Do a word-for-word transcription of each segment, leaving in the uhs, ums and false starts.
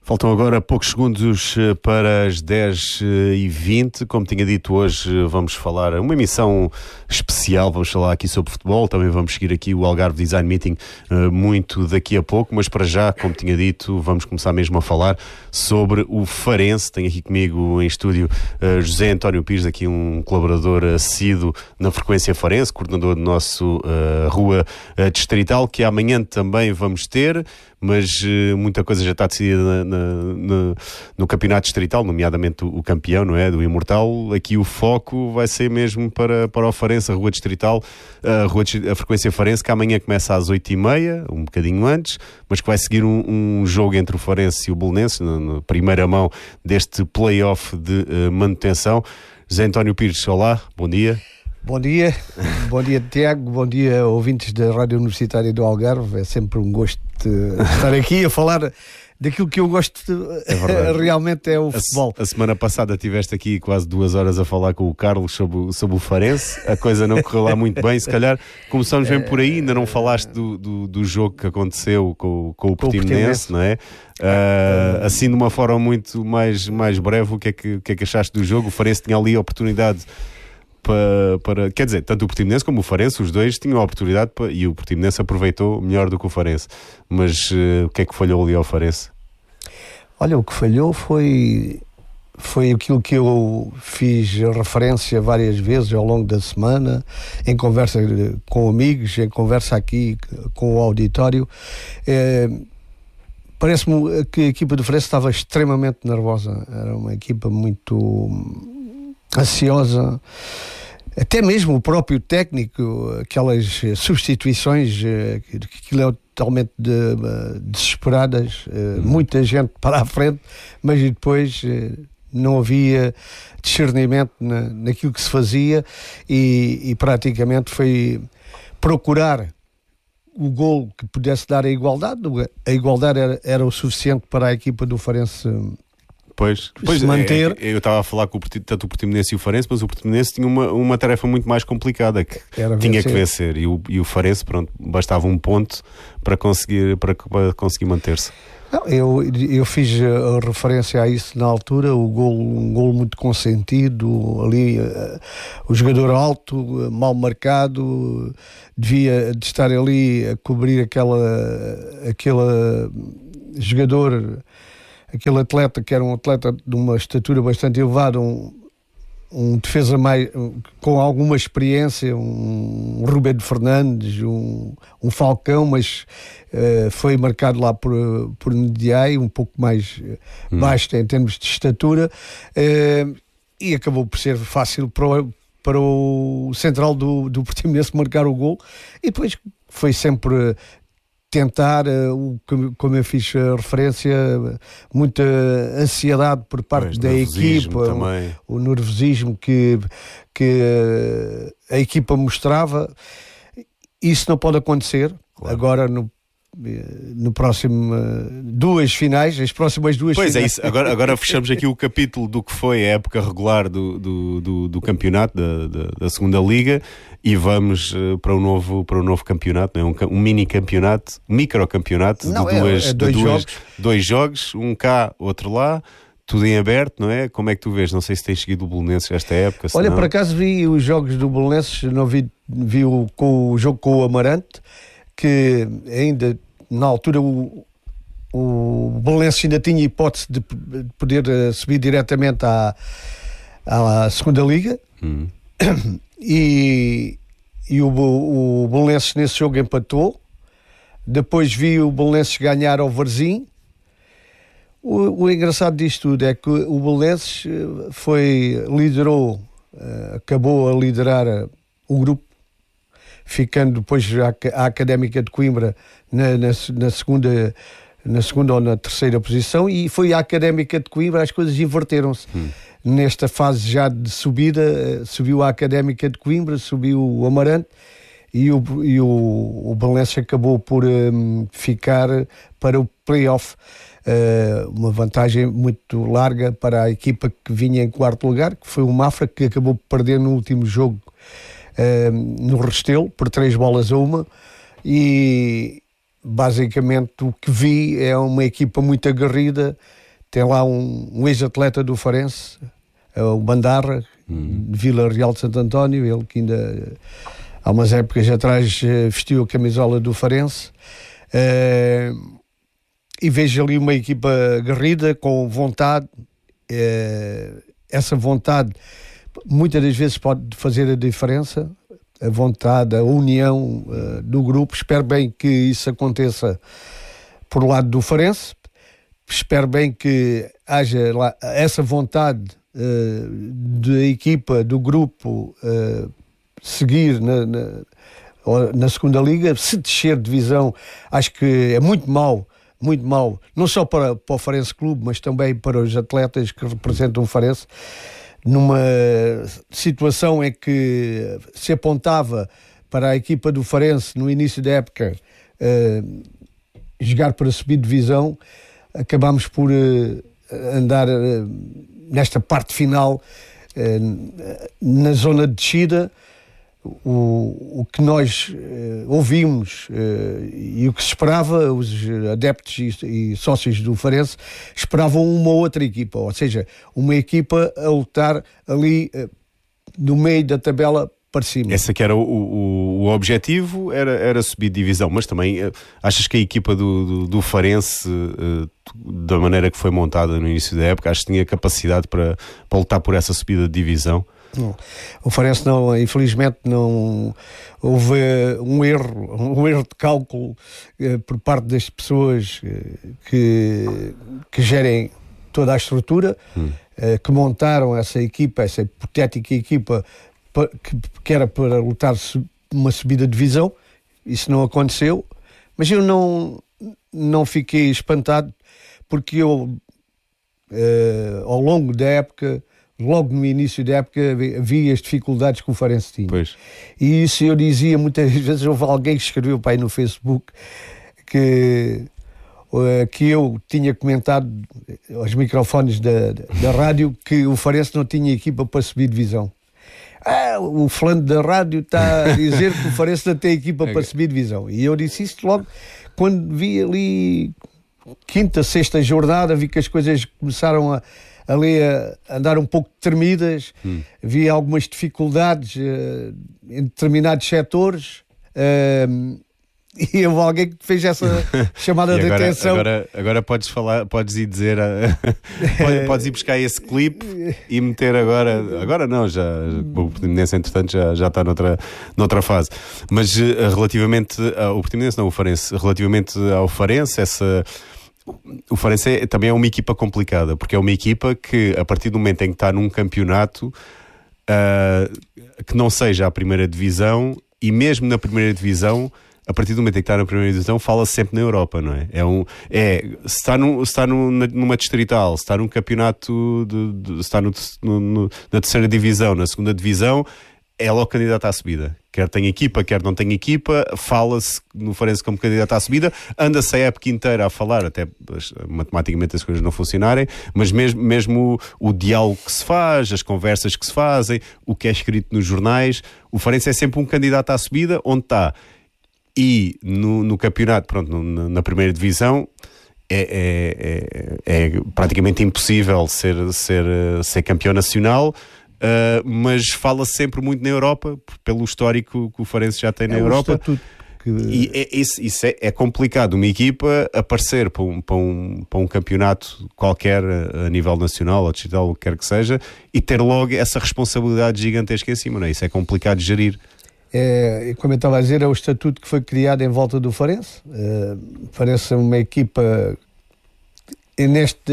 Faltam agora poucos segundos para as dez e vinte. Como tinha dito, hoje vamos falar uma emissão especial, vamos falar aqui sobre futebol, também vamos seguir aqui o Algarve Design Meeting uh, muito daqui a pouco, mas para já, como tinha dito, vamos começar mesmo a falar sobre o Farense. Tenho aqui comigo em estúdio uh, José António Pires, aqui um colaborador assíduo na Frequência Farense, coordenador do nosso uh, Rua uh, Distrital, que amanhã também vamos ter, mas uh, muita coisa já está decidida na, na, na, no campeonato distrital, nomeadamente o, o campeão, não é? Do Imortal. Aqui o foco vai ser mesmo para, para o Farense, a Rua Distrital, a, Rua, a Frequência Farense, que amanhã começa às oito e meia, um bocadinho antes, mas que vai seguir um, um jogo entre o Farense e o Belenenses, na, na primeira mão deste play-off de uh, manutenção. José António Pires, olá, bom dia. Bom dia, bom dia Tiago, bom dia ouvintes da Rádio Universitária do Algarve. É sempre um gosto de estar aqui a falar daquilo que eu gosto de, é realmente é o futebol. A, a semana passada estiveste aqui quase duas horas a falar com o Carlos sobre, sobre o Farense, a coisa não correu lá muito bem, se calhar começamos bem por aí. Ainda não falaste do, do, do jogo que aconteceu com, com o Portimonense, não é? Uh, assim de uma forma muito mais, mais breve, o que, é que, o que é que achaste do jogo? O Farense tinha ali a oportunidade Para, para, quer dizer, tanto o Portimonense como o Farense, os dois tinham a oportunidade para, e o Portimonense aproveitou melhor do que o Farense. Mas uh, o que é que falhou ali ao Farense? Olha, o que falhou foi, foi aquilo que eu fiz referência várias vezes ao longo da semana, em conversa com amigos, em conversa aqui com o auditório. É, parece-me que a equipa do Farense estava extremamente nervosa. Era uma equipa muito ansiosa. Até mesmo o próprio técnico, aquelas substituições, aquilo é totalmente de, desesperadas, muita gente para a frente, mas depois não havia discernimento na, naquilo que se fazia e, e praticamente foi procurar o golo que pudesse dar a igualdade. A igualdade era, era o suficiente para a equipa do Farense Pois, pois se manter. É, eu estava a falar com o, tanto o Portimonense e o Farense, mas o Portimonense tinha uma, uma tarefa muito mais complicada, que Era tinha vencer. que vencer, e o, e o Farense, pronto, bastava um ponto para conseguir, para, para conseguir manter-se. Não, eu, eu fiz a referência a isso na altura, o golo, um golo muito consentido, ali uh, o jogador alto, uh, mal marcado, devia de estar ali a cobrir aquela, aquela jogador, aquele atleta que era um atleta de uma estatura bastante elevada, um, um defesa mais, um, com alguma experiência, um, um Rubén de Fernandes, um, um Falcão, mas uh, foi marcado lá por, por Ndiaye, um pouco mais hum. baixo em termos de estatura, uh, e acabou por ser fácil para o, para o central do, do Portimonense marcar o gol, e depois foi sempre tentar, uh, como eu fiz a referência, muita ansiedade por parte pois, da equipa, o, o nervosismo que, que uh, a equipa mostrava. Isso não pode acontecer. Claro. Agora no no próximo uh, duas finais, as próximas duas pois finais. É isso, agora, agora fechamos aqui o capítulo do que foi a época regular do, do, do, do campeonato da, da, da segunda liga, e vamos uh, para o novo, para o novo campeonato, não é? um, um mini campeonato, um micro campeonato não, de, duas, é, é dois, de duas, jogos. dois jogos, um cá, outro lá, tudo em aberto, não é? Como é que tu vês? Não sei se tens seguido o Belenenses esta época. Olha, não. Por acaso vi os jogos do Belenenses, não vi, vi o, com, o jogo com o Amarante, que ainda na altura o, o Belenenses ainda tinha hipótese de, de poder uh, subir diretamente à, à segunda liga. Hum. e, e o, o Belenenses nesse jogo empatou. Depois vi o Belenenses ganhar ao Varzim. O, o engraçado disto tudo é que o Belenenses foi, liderou, uh, acabou a liderar uh, o grupo, ficando depois a, a Académica de Coimbra na, na, na, segunda, na segunda ou na terceira posição, e foi a Académica de Coimbra, as coisas inverteram-se. Hum. Nesta fase já de subida, subiu a Académica de Coimbra, subiu o Amarante, e o, e o, o Belenenses acabou por um, ficar para o play-off. Uh, uma vantagem muito larga para a equipa que vinha em quarto lugar, que foi o Mafra, que acabou por perder no último jogo uh, no Restelo por três bolas a uma, e basicamente o que vi é uma equipa muito aguerrida. Tem lá um, um ex-atleta do Farense, o Bandarra, uhum. de Vila Real de Santo António, ele que ainda há umas épocas atrás vestiu a camisola do Farense. Uh, e vejo ali uma equipa aguerrida, com vontade. Uh, essa vontade muitas das vezes pode fazer a diferença, a vontade, a união uh, do grupo. Espero bem que isso aconteça por lado do Farense. Espero bem que haja lá essa vontade uh, da equipa, do grupo, uh, seguir na, na, na segunda liga. Se descer divisão, acho que é muito mau, muito mau, não só para, para o Farense Clube, mas também para os atletas que representam o Farense, numa situação em que se apontava para a equipa do Farense no início da época uh, jogar para subir divisão. Acabámos por uh, andar uh, nesta parte final uh, na zona de descida. O, o que nós uh, ouvimos uh, e o que se esperava, os adeptos e, e sócios do Farense esperavam uma outra equipa, ou seja, uma equipa a lutar ali uh, no meio da tabela para cima. Esse que era o, o, o objetivo, era, era subir divisão, mas também uh, achas que a equipa do, do, do Farense, uh, da maneira que foi montada no início da época, acho que tinha capacidade para, para lutar por essa subida de divisão? Não. O Farense não, infelizmente não houve um erro, um erro de cálculo eh, por parte das pessoas eh, que, que gerem toda a estrutura, hum. eh, que montaram essa equipa, essa hipotética equipa pa, que, que era para lutar uma subida de divisão. Isso não aconteceu, mas eu não, não fiquei espantado, porque eu eh, ao longo da época, logo no início da época, havia as dificuldades que o Farense tinha. Pois. E isso eu dizia muitas vezes. Houve alguém que escreveu para aí no Facebook que, uh, que eu tinha comentado aos microfones da, da rádio que o Farense não tinha equipa para subir divisão. Ah, o fulano da rádio está a dizer que o Farense não tem equipa para subir divisão. E eu disse isso logo quando vi ali quinta, sexta jornada, vi que as coisas começaram a ali a andar um pouco tremidas, hum. havia algumas dificuldades uh, em determinados setores, uh, e houve alguém que fez essa chamada de agora, atenção. Agora, agora podes falar, podes ir dizer, uh, podes ir buscar esse clipe e meter agora, agora não, já, o Portimonense entretanto já, já está noutra, noutra fase, mas uh, relativamente ao Portimonense, não, o Farense, relativamente ao Farense, essa... O Farense é, também é uma equipa complicada, porque é uma equipa que, a partir do momento em que está num campeonato uh, que não seja a primeira divisão, e mesmo na primeira divisão, a partir do momento em que está na primeira divisão, fala-se sempre na Europa, não é? É um, é, se está, num, se está num, numa distrital, se está num campeonato, de, de, se está no, no, na terceira divisão, na segunda divisão, é logo candidato à subida. Quer tem equipa, quer não tem equipa, fala-se no Farense como candidato à subida, anda-se a época inteira a falar, até matematicamente as coisas não funcionarem, mas mesmo, mesmo o, o diálogo que se faz, as conversas que se fazem, o que é escrito nos jornais, o Farense é sempre um candidato à subida onde está. E no, no campeonato, pronto, no, na primeira divisão, é, é, é, é praticamente impossível ser, ser, ser campeão nacional. Uh, mas fala-se sempre muito na Europa, pelo histórico que o Farense já tem na é Europa. Que... E é, isso, isso é, é complicado, uma equipa aparecer para um, para, um, para um campeonato qualquer a nível nacional ou digital, o que quer que seja, e ter logo essa responsabilidade gigantesca em cima, não é? Isso é complicado de gerir. É, como eu estava a dizer, é o estatuto que foi criado em volta do Farense. Uh, Farense é uma equipa neste...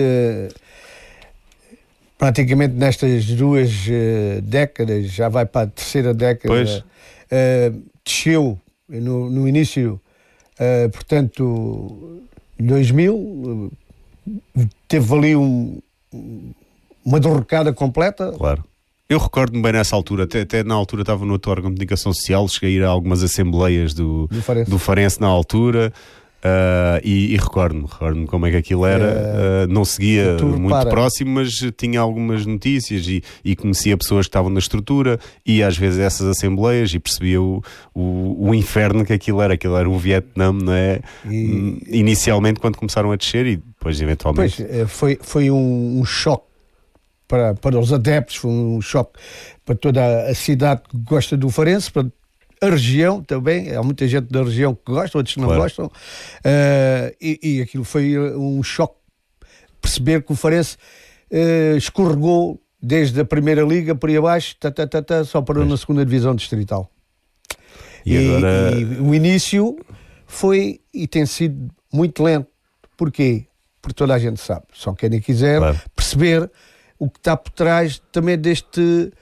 praticamente nestas duas uh, décadas, já vai para a terceira década, uh, desceu no, no início, uh, portanto, dois mil, uh, teve ali um, uma derrocada completa. Claro. Eu recordo-me bem nessa altura, até, até na altura estava no outro órgão de comunicação social, cheguei a ir a algumas assembleias do, do, Farense. do Farense na altura. Uh, e, e recordo-me, recordo-me como é que aquilo era. Uh, não seguia muito repara. próximo, mas tinha algumas notícias e, e conhecia pessoas que estavam na estrutura, e às vezes essas assembleias, e percebia o, o, o inferno que aquilo era. Aquilo era o Vietnã, não é? E... Inicialmente, quando começaram a descer, e depois eventualmente. Pois, foi, foi um, um choque para, para os adeptos, foi um choque para toda a cidade que gosta do Farense, para a região também. Há muita gente da região que gosta, outros que não claro. gostam, uh, e, e aquilo foi um choque perceber que o Farense uh, escorregou desde a primeira liga por aí abaixo, tá, tá, tá, tá, só parou na segunda divisão distrital. E, e, agora... e o início foi e tem sido muito lento. Porquê? Porque toda a gente sabe, só quem quiser claro. perceber o que está por trás também deste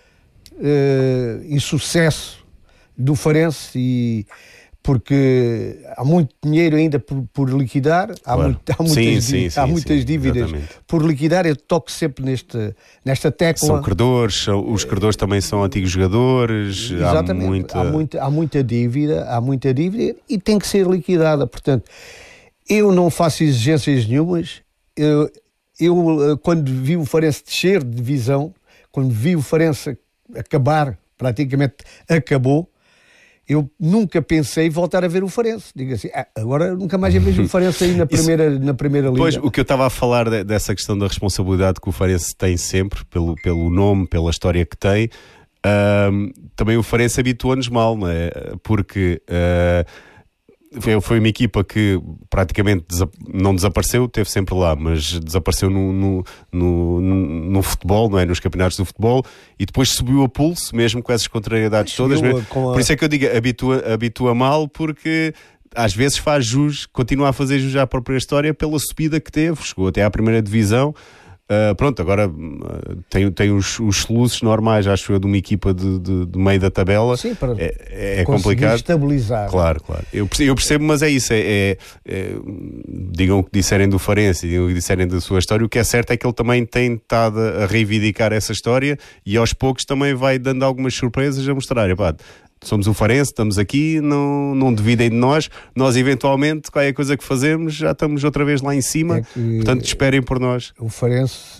uh, insucesso do Farense, e porque há muito dinheiro ainda por, por liquidar, há, claro. muito, há muitas, sim, dívidas, sim, sim, há muitas sim, dívidas exatamente. por liquidar. Eu toco sempre neste, nesta tecla. São credores, os credores também são antigos jogadores. Exatamente. Há muita... Há, muita, há muita dívida, há muita dívida e tem que ser liquidada. Portanto, eu não faço exigências nenhumas. Eu, eu quando vi o Farense descer de divisão, quando vi o Farense acabar, praticamente acabou, eu nunca pensei voltar a ver o Farense. Digo assim, ah, agora nunca mais eu vejo o Farense aí na primeira, Isso, na primeira liga. Pois, o que eu estava a falar de, dessa questão da responsabilidade que o Farense tem sempre, pelo, pelo nome, pela história que tem, uh, também o Farense habituou-nos mal, não é? Porque uh, foi, foi uma equipa que praticamente desa- não desapareceu, esteve sempre lá, mas desapareceu no, no, no, no futebol, não é? Nos campeonatos do futebol, e depois subiu a pulso, mesmo com essas contrariedades todas. Mesmo. A... Por isso é que eu digo, habitua, habitua mal, porque às vezes faz jus, continua a fazer jus à própria história pela subida que teve, chegou até à primeira divisão. Uh, pronto, agora uh, tem, tem os, os soluços normais, acho eu, de uma equipa de, de, de meio da tabela. Sim, para é, é complicado estabilizar. Claro, claro. Eu percebo, eu percebo, mas é isso. É, é, é, digam o que disserem do Farense, digam o que disserem da sua história. O que é certo é que ele também tem estado a reivindicar essa história, e aos poucos também vai dando algumas surpresas a mostrar. Epá, somos o Farense, estamos aqui, não, não dividem de nós. Nós, eventualmente, qualquer coisa que fazemos, já estamos outra vez lá em cima. É que, portanto, esperem por nós. O Farense,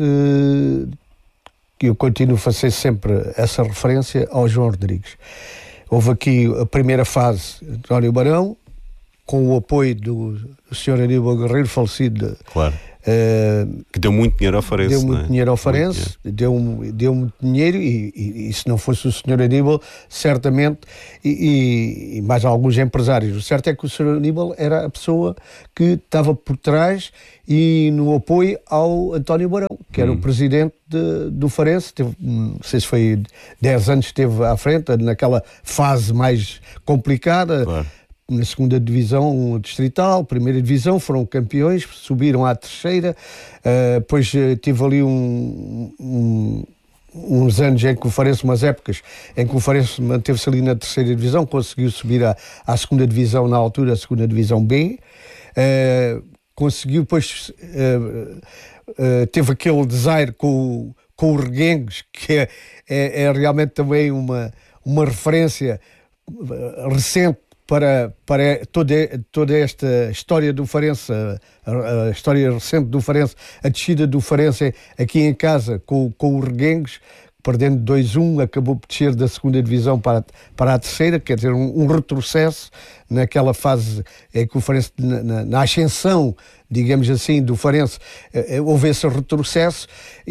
eu continuo a fazer sempre essa referência ao João Rodrigues. Houve aqui a primeira fase, António Barão, com o apoio do, do senhor Aníbal Guerreiro, falecido. Claro. Uh, que deu muito dinheiro ao Farense. Deu muito não é? dinheiro ao Farense, deu, deu muito dinheiro, e, e, e se não fosse o senhor Aníbal, certamente, e, e, e mais alguns empresários. O certo é que o senhor Aníbal era a pessoa que estava por trás e no apoio ao António Barão, que era hum. o presidente de, do Farense. Teve, não sei se foi dez anos que esteve à frente, naquela fase mais complicada. Claro. Na segunda divisão distrital, primeira divisão, foram campeões, subiram à terceira, uh, depois uh, tive ali um, um, uns anos em que o Farense, umas épocas, em que o Farense manteve-se ali na terceira divisão, conseguiu subir à, à segunda divisão, na altura, a segunda divisão B, uh, conseguiu depois, uh, uh, teve aquele desaire com, com o Reguengos, que é, é, é realmente também uma, uma referência recente para, para toda, toda esta história do Farense, a, a história recente do Farense, a descida do Farense aqui em casa com, com o Reguengos, perdendo dois a um, acabou por descer da segunda divisão para, para a terceira, quer dizer, um, um retrocesso naquela fase em que o Farense, na, na, na ascensão, digamos assim, do Farense, eh, houve esse retrocesso,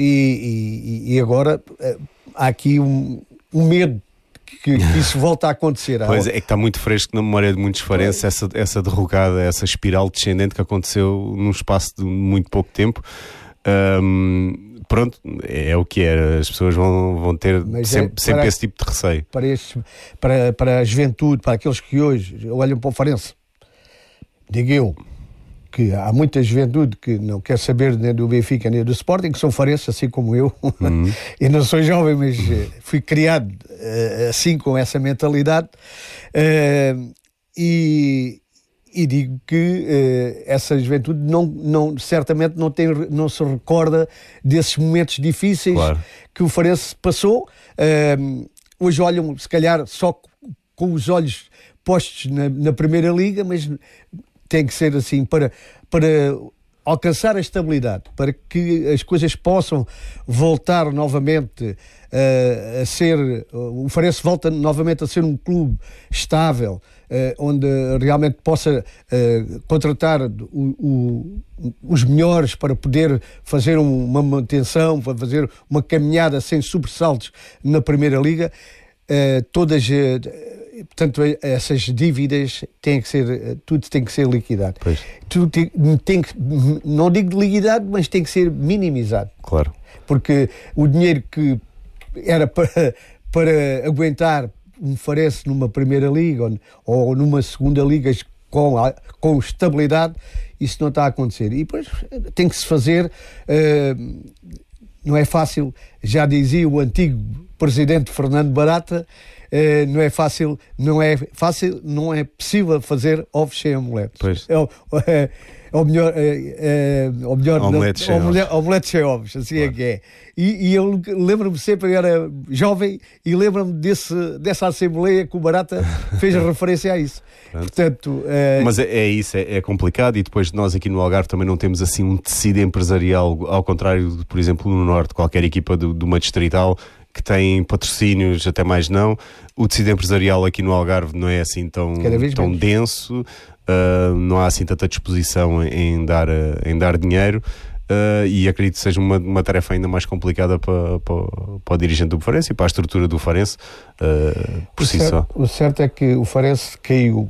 e, e, e agora eh, há aqui um, um medo Que, que isso volta a acontecer. Pois é, que está muito fresco na memória de muitos farenses essa, essa derrocada, essa espiral descendente que aconteceu num espaço de muito pouco tempo. Um, pronto, é, é o que é. As pessoas vão, vão ter Mas sempre, é, sempre para, esse tipo de receio. Para, estes, para, para a juventude, para aqueles que hoje olham para o Farense, digo eu que há muita juventude que não quer saber nem do Benfica nem do Sporting, que são farenses, assim como eu. Uhum. Eu não sou jovem, mas fui criado uh, assim, com essa mentalidade, uh, e, e digo que uh, essa juventude não, não, certamente não, tem, não se recorda desses momentos difíceis, claro, que o Farense passou. Uh, hoje olham, se calhar, só com os olhos postos na, na Primeira Liga, mas tem que ser assim, para, para alcançar a estabilidade, para que as coisas possam voltar novamente uh, a ser, uh, o Farense volta novamente a ser um clube estável, uh, onde realmente possa uh, contratar o, o, os melhores para poder fazer um, uma manutenção, para fazer uma caminhada sem sobressaltos na Primeira Liga. Uh, todas... Uh, Portanto, essas dívidas têm que ser, tudo tem que ser liquidado. Tudo tem, tem que, não digo liquidado, mas tem que ser minimizado. Claro. Porque o dinheiro que era para, para aguentar um Farense numa Primeira Liga ou, ou numa Segunda Liga com, com estabilidade, isso não está a acontecer. E depois tem que se fazer, uh, não é fácil, já dizia o antigo presidente Fernando Barata, Uh, não é fácil, não é fácil, não é possível fazer ovos sem omeletes. Pois. É o, é, é o melhor, é, é, o melhor omeletes sem ovos. Omeletes sem ovos, assim claro. É que é. E, e eu lembro-me sempre, eu era jovem e lembro-me desse, dessa assembleia que o Barata fez referência a isso. Portanto, é... Mas é, é isso, é, é complicado, e depois nós aqui no Algarve também não temos assim um tecido empresarial, ao contrário de, por exemplo, no Norte, qualquer equipa de, de uma distrital que tem patrocínios, até mais não. O tecido empresarial aqui no Algarve não é assim tão, tão denso, uh, não há assim tanta disposição em, em, dar, em dar dinheiro, uh, e acredito que seja uma, uma tarefa ainda mais complicada para, para, para o dirigente do Farense e para a estrutura do Farense, uh, por o si certo, só. O certo é que o Farense caiu,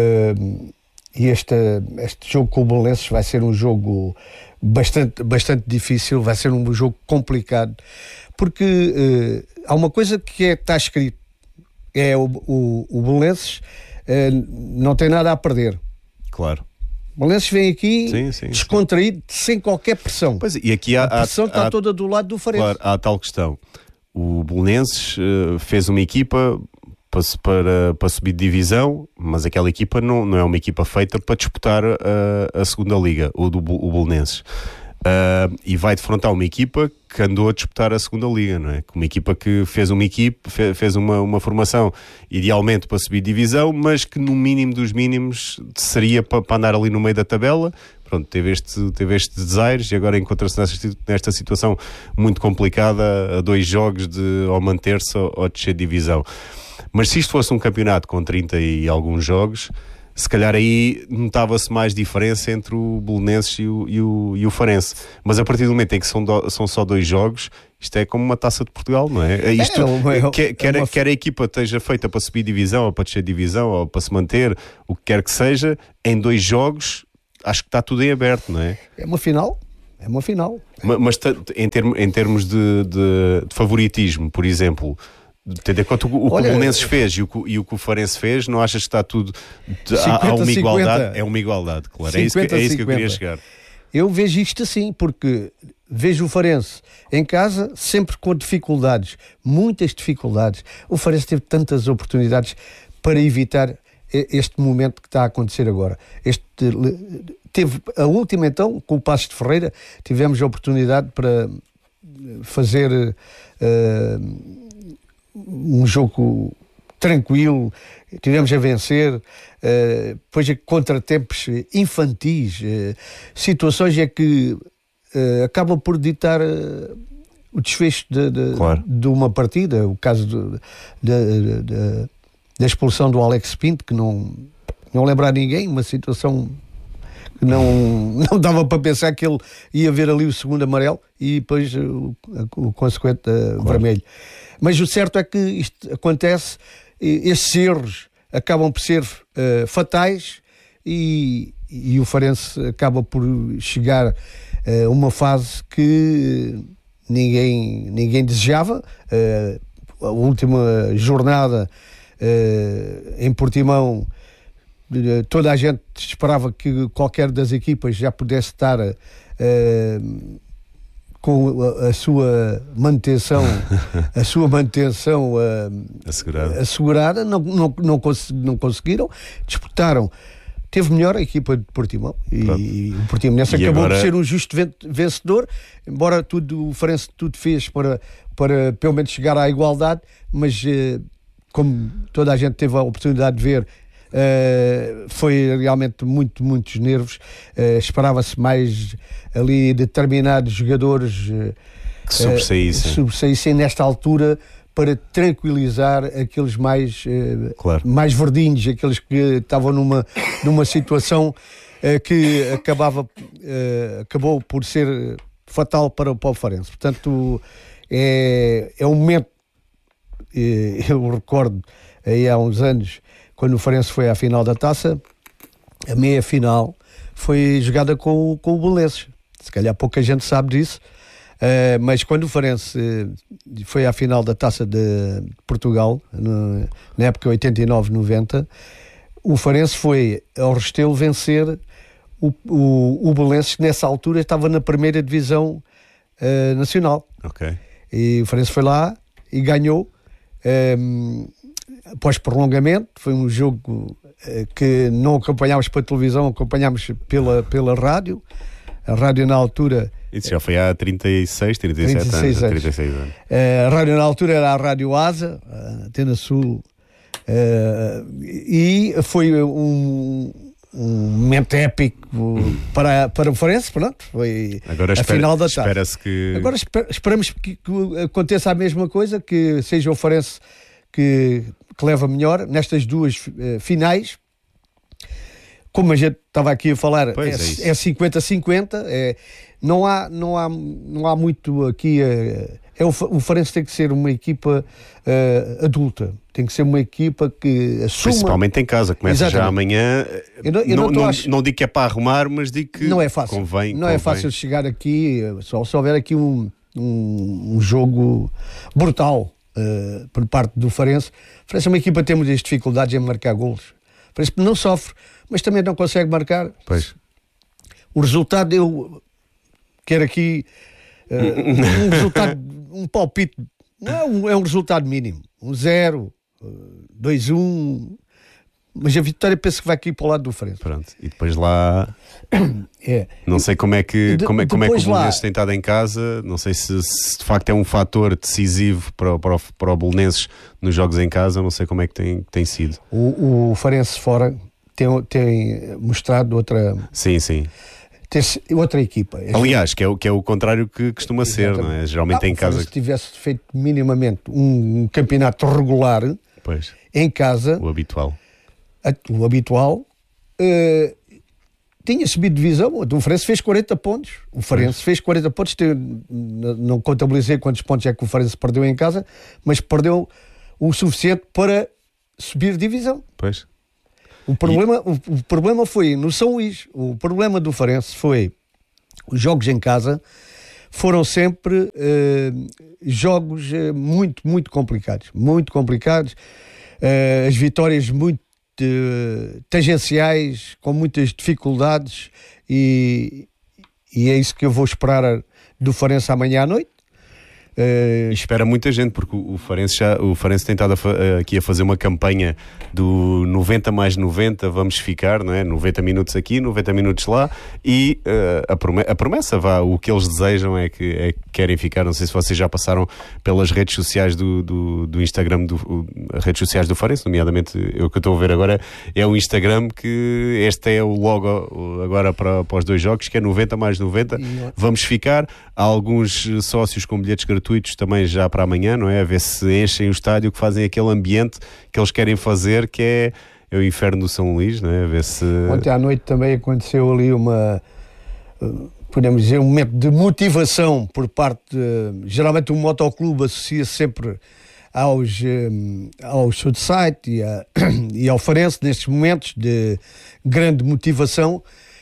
uh, e este, este jogo com o Belenenses vai ser um jogo bastante, bastante difícil, vai ser um jogo complicado, porque uh, há uma coisa que é, está escrito, é o, o, o Belenenses uh, não tem nada a perder. Claro. O Belenenses vem aqui sim, sim, descontraído, sim. sem qualquer pressão. Pois, e aqui há, a pressão há, está há, toda do lado do Farense. Claro, há a tal questão. O Belenenses uh, fez uma equipa para, para, para subir de divisão, mas aquela equipa não, não é uma equipa feita para disputar a, a segunda liga, o do o Belenenses. Uh, e vai defrontar uma equipa que andou a disputar a segunda liga, não é? Uma equipa que fez uma equipe, fez uma, uma formação idealmente para subir divisão, mas que no mínimo dos mínimos seria para, para andar ali no meio da tabela. Pronto, teve este, teve estes desaires e agora encontra-se nesta, nesta situação muito complicada, a dois jogos de ou manter-se ou, ou descer de divisão. Mas se isto fosse um campeonato com trinta e alguns jogos, se calhar aí notava-se mais diferença entre o Belenenses e o, e, o, e o Farense. Mas a partir do momento em que são, do, são só dois jogos, isto é como uma taça de Portugal, não é? Isto, é, é, quer, quer, é uma... quer a equipa esteja feita para subir divisão, ou para descer divisão, ou para se manter, o que quer que seja, em dois jogos, acho que está tudo em aberto, não é? É uma final. É uma final. Mas, mas em, termo, em termos de, de, de favoritismo, por exemplo... Tendo em conta o, o que o Belenenses fez e o, e o que o Farense fez, não achas que está tudo de, cinquenta, há uma igualdade? cinquenta. É uma igualdade, claro. cinquenta, é isso, que, é isso que eu queria chegar. Eu vejo isto assim, porque vejo o Farense em casa sempre com dificuldades, muitas dificuldades. O Farense teve tantas oportunidades para evitar este momento que está a acontecer agora. Este, teve a última então, com o Passos de Ferreira, tivemos a oportunidade para fazer... Uh, um jogo tranquilo, tivemos a vencer, uh, depois contratempos infantis, uh, situações é que uh, acabam por ditar uh, o desfecho de, de, claro. de uma partida, o caso de, de, de, da expulsão do Alex Pinto, que não, não lembra a ninguém, uma situação que não, não dava para pensar que ele ia ver ali o segundo amarelo e depois o, o consequente uh, claro. vermelho. Mas o certo é que isto acontece, estes erros acabam por ser uh, fatais e, e o Farense acaba por chegar a uh, uma fase que ninguém, ninguém desejava. Uh, a última jornada uh, em Portimão, uh, toda a gente esperava que qualquer das equipas já pudesse estar... Uh, com a, a sua manutenção a sua manutenção uh, assegurada, assegurada não, não, não, cons- não conseguiram, disputaram, teve melhor a equipa de Portimão e, e o Portimonense acabou agora... por ser um justo vencedor, embora tudo, o Farense tudo fez para, para pelo menos chegar à igualdade, mas uh, como toda a gente teve a oportunidade de ver, Uh, foi realmente muito, muitos nervos. Uh, esperava-se mais ali determinados jogadores uh, que sobressaíssem. Uh, sobressaíssem nesta altura para tranquilizar aqueles mais, uh, claro. mais verdinhos, aqueles que estavam numa, numa situação uh, que acabava, uh, acabou por ser fatal para o povo farense. Portanto, é, é um momento, eu recordo aí há uns anos, quando o Farense foi à final da Taça, a meia-final foi jogada com, com o Belenenses. Se calhar pouca gente sabe disso, uh, mas quando o Farense uh, foi à final da Taça de Portugal, no, na época oitenta e nove noventa, o Farense foi ao Restelo vencer o, o, o Belenenses, que nessa altura estava na primeira divisão uh, nacional. Okay. E o Farense foi lá e ganhou. Um, após prolongamento, foi um jogo uh, que não acompanhámos pela televisão, acompanhámos pela, pela rádio. A rádio na altura... Isso já foi há trinta e seis, trinta e sete anos. trinta e seis anos. Uh, a rádio na altura era a Rádio Asa, a Antena Sul, uh, e foi um, um momento épico para, para o Farense, pronto, foi agora a espera, final da tarde. Espera-se que... Agora esper, esperamos que, que aconteça a mesma coisa, que seja o Farense que, que leva melhor nestas duas uh, finais. Como a gente estava aqui a falar, pois é cinquenta a cinquenta, é, não, há, não, há, não há muito aqui. É, é o, o Farense tem que ser uma equipa uh, adulta, tem que ser uma equipa que assuma. Principalmente em casa, começa Exatamente. já amanhã. Eu não, eu não, não, não, acho... não digo que é para arrumar, mas digo que não é fácil. convém. Não convém. é fácil chegar aqui, só se houver aqui um, um, um jogo brutal uh, por parte do Farense. O Farense é uma equipa que tem muitas dificuldades em marcar golos. O Farense não sofre, mas também não consegue marcar. Pois. O resultado, eu quero aqui uh, um resultado, um palpite, não é um, é um resultado mínimo, um zero, dois um, mas a vitória penso que vai aqui para o lado do Farense. Pronto, e depois lá, é. não sei como é que, de, como é, como é que o Belenenses lá... tem estado em casa, não sei se, se de facto é um fator decisivo para, para, o, para o Belenenses nos jogos em casa, não sei como é que tem, tem sido. O, o Farense fora tem, tem mostrado outra... Sim, sim. Tem outra equipa. Aliás, que é, o, que é o contrário que costuma Exatamente. ser, não é? Geralmente ah, em casa... Se tivesse feito minimamente um, um campeonato regular, pois. em casa... O habitual. A, o habitual... Uh, tinha subido de divisão. O Farense fez quarenta pontos. O Farense pois. fez quarenta pontos. Tem, não contabilizei quantos pontos é que o Farense perdeu em casa, mas perdeu o suficiente para subir de divisão. Pois. O problema, e... o, o problema foi no São Luís. O problema do Farense foi os jogos em casa foram sempre uh, jogos uh, muito, muito complicados. Muito complicados. Uh, as vitórias muito uh, tangenciais, com muitas dificuldades, e, e é isso que eu vou esperar do Farense amanhã à noite. Uh, espera muita gente, porque o, o, Farense já, o Farense tem estado a fa- aqui a fazer uma campanha do noventa mais noventa, vamos ficar, não é? noventa minutos aqui, noventa minutos lá, e uh, a, prome- a promessa, vá, o que eles desejam é que, é que querem ficar. Não sei se vocês já passaram pelas redes sociais do, do, do Instagram, do, o, as redes sociais do Farense, nomeadamente o que eu estou a ver agora é o Instagram, que este é o logo agora para, para os dois jogos, que é noventa mais noventa, vamos ficar. Há alguns sócios com bilhetes gratuitos também já para amanhã, não é? A ver se enchem o estádio, que fazem aquele ambiente que eles querem fazer, que é, é o inferno do São Luís, não é? A ver se... Ontem à noite também aconteceu ali uma, podemos dizer, um momento de motivação por parte de, geralmente o motoclube associa sempre aos, aos Sudside e, a, e ao Farense nestes momentos de grande motivação,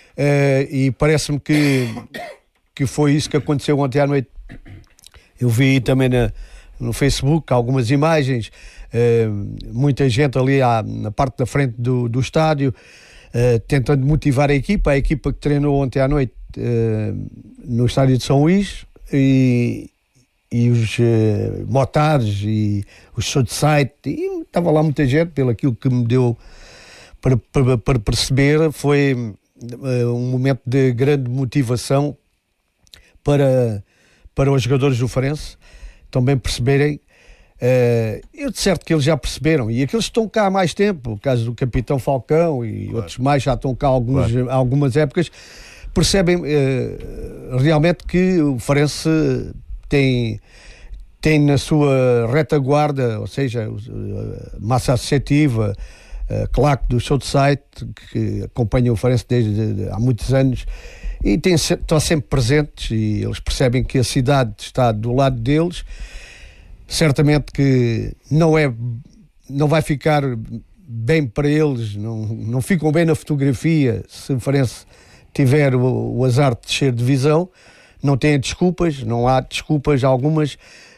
e parece-me que, que foi isso que aconteceu ontem à noite. Eu vi também na, no Facebook algumas imagens, uh, muita gente ali à, na parte da frente do, do estádio, uh, tentando motivar a equipa, a equipa que treinou ontem à noite uh, no estádio de São Luís, e, e os uh, motares e os Sudside, e estava lá muita gente, pelo aquilo que me deu para, para, para perceber, foi uh, um momento de grande motivação para... para os jogadores do Farense também perceberem Uh, eu de certo que eles já perceberam, e aqueles que estão cá há mais tempo, o caso do Capitão Falcão e claro. outros mais já estão cá há alguns, claro. algumas épocas, percebem uh, realmente que o Farense tem, tem na sua retaguarda, ou seja, a massa associativa, a claque do show de site, que acompanha o Farense desde de, há muitos anos, e tem, estão sempre presentes, e eles percebem que a cidade está do lado deles. Certamente que não é, não vai ficar bem para eles, não, não ficam bem na fotografia se o Farense tiver o, o azar de descer de divisão. Não têm desculpas, não há desculpas algumas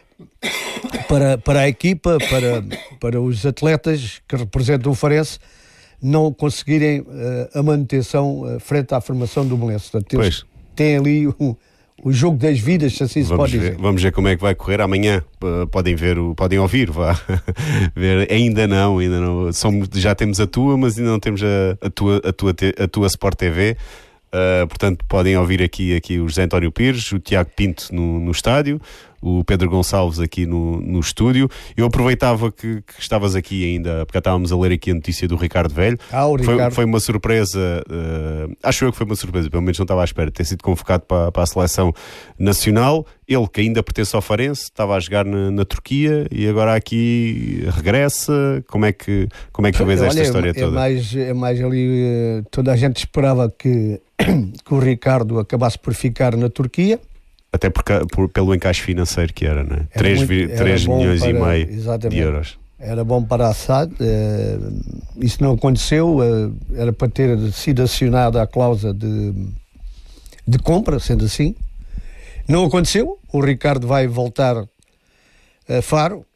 para, para a equipa, para, para os atletas que representam o Farense não conseguirem uh, a manutenção uh, frente à formação do Belenenses. Portanto, eles têm ali um o jogo das vidas, se assim se vamos pode ver, dizer. Vamos ver como é que vai correr amanhã. Uh, podem ver, o, podem ouvir, vá. ver, ainda não, ainda não. Somos, já temos a tua, mas ainda não temos a, a tua, a tua, a tua Sport T V. Uh, portanto, podem ouvir aqui, aqui o José António Pires, o Tiago Pinto no, no estádio, o Pedro Gonçalves aqui no, no estúdio. Eu aproveitava que, que estavas aqui ainda, porque estávamos a ler aqui a notícia do Ricardo Velho. Ah, o Ricardo. Foi, foi uma surpresa, uh, acho eu que foi uma surpresa, pelo menos não estava à espera de ter sido convocado para, para a seleção nacional. Ele, que ainda pertence ao Farense, estava a jogar na, na Turquia e agora aqui regressa. Como é que, como é que tu vês esta Olha, história é, toda? É mais, é mais ali, toda a gente esperava que, que o Ricardo acabasse por ficar na Turquia. Até porque, por, pelo encaixe financeiro que era, não é? três milhões para, e meio de euros. Era bom para a S A D, uh, isso não aconteceu, uh, era para ter sido acionada a cláusula de, de compra, sendo assim. Não aconteceu, o Ricardo vai voltar a Faro,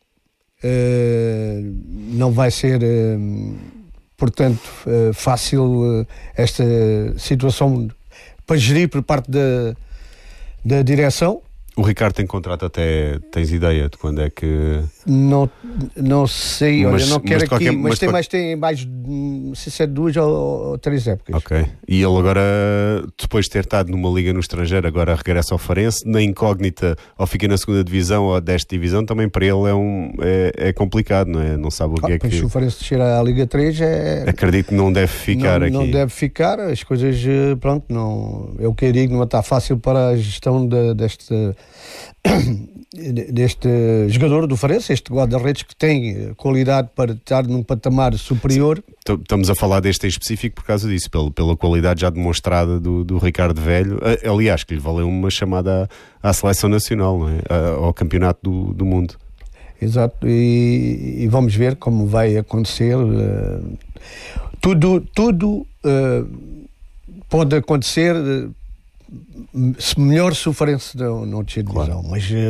uh, não vai ser, uh, portanto, uh, fácil uh, esta situação para gerir por parte da da direção. O Ricardo tem contrato até, tens ideia de quando é que... Não, não sei, mas, olha, não quero aqui, qualquer, mas, mas tem, qual... mais, tem mais, não sei se é duas ou, ou três épocas. Ok, e ele agora, depois de ter estado numa liga no estrangeiro, agora regressa ao Farense, na incógnita, ou fica na segunda divisão ou desta divisão, também para ele é, um, é, é complicado, não é? Não sabe o que ah, é que... Se o Farense descer à Liga três é... Acredito que não deve ficar não, aqui. Não deve ficar, as coisas, pronto, não... Eu que digo, não está fácil para a gestão de, deste... deste jogador do Farense, este guarda-redes que tem qualidade para estar num patamar superior. Estamos a falar deste em específico por causa disso, pela, pela qualidade já demonstrada do, do Ricardo Velho, aliás, que lhe valeu uma chamada à, à seleção nacional, não é? Ao campeonato do, do mundo. Exato, e, e vamos ver como vai acontecer. Uh, tudo tudo uh, pode acontecer, uh, melhor se o Farense não, não descer de divisão, claro. Mas